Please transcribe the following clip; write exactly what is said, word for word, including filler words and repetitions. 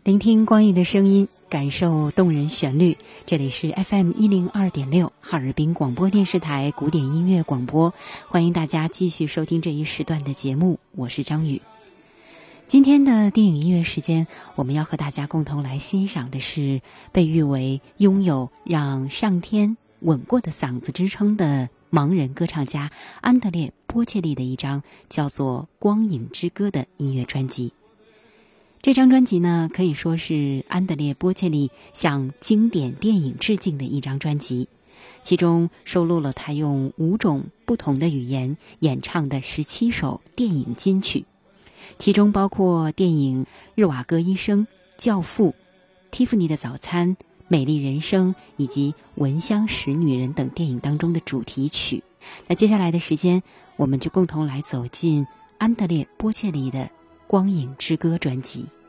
聆听光影的声音，感受动人旋律。这里是 F M 一零二点六 哈尔滨广播电视台古典音乐广播，欢迎大家继续收听这一时段的节目，我是张宇。今天的电影音乐时间，我们要和大家共同来欣赏的是被誉为拥有让上天吻过的嗓子之称的盲人歌唱家安德烈·波切利的一张叫做《光影之歌》的音乐专辑。这张专辑呢，可以说是安德烈·波切利向经典电影致敬的一张专辑，其中收录了他用五种不同的语言演唱的十七首电影金曲，其中包括电影《日瓦戈医生》、《教父》、《蒂芙尼的早餐》、《美丽人生》以及《闻香识女人》等电影当中的主题曲。那接下来的时间，我们就共同来走进安德烈·波切利的《光影之歌》专辑。